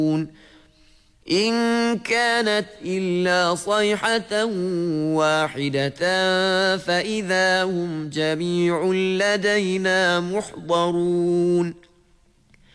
إن كانت إلا صيحة واحدة فإذا هم جميع لدينا محضرون